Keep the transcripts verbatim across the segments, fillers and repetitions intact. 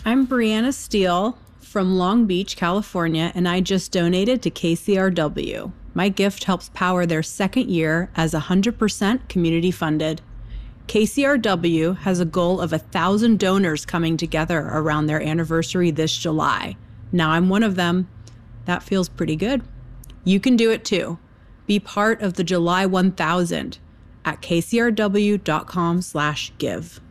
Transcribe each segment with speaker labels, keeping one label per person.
Speaker 1: I'm Brianna Steele from Long Beach, California, and I just donated to K C R W. My gift helps power their second year as one hundred percent community funded. K C R W has a goal of one thousand donors coming together around their anniversary this July. Now I'm one of them. That feels pretty good. You can do it too. Be part of the July one thousand at kcrw.com slash give.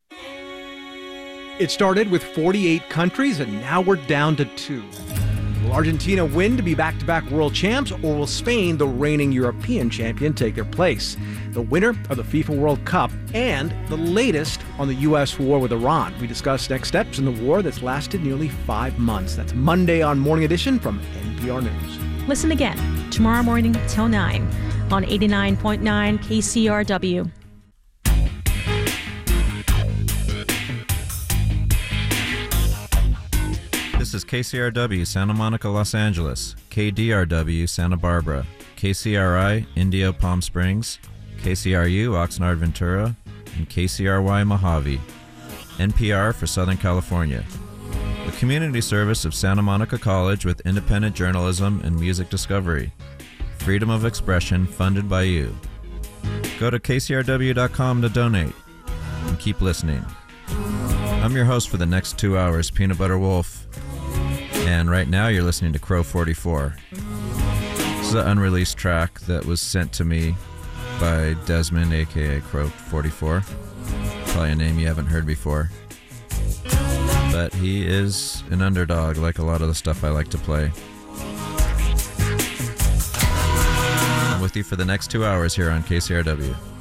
Speaker 2: It started with forty-eight countries, and now we're down to two. Will Argentina win to be back-to-back world champs, or will Spain, the reigning European champion, take their place? The winner of the FIFA World Cup and the latest on the U S war with Iran. We discuss next steps in the war that's lasted nearly five months. That's Monday on Morning Edition from N P R News.
Speaker 3: Listen again tomorrow morning till nine on eighty-nine point nine K C R W.
Speaker 4: This is K C R W Santa Monica, Los Angeles, K D R W Santa Barbara, K C R I Indio Palm Springs, K C R U Oxnard Ventura, and K C R Y Mojave. N P R for Southern California. The community service of Santa Monica College with independent journalism and music discovery. Freedom of expression funded by you. Go to K C R W dot com to donate and keep listening. I'm your host for the next two hours, Peanut Butter Wolf. And right now you're listening to Crow forty-four. This is an unreleased track that was sent to me by Desmond, aka Crow forty-four. Probably a name you haven't heard before. But he is an underdog like a lot of the stuff I like to play. I'm with you for the next two hours here on K C R W.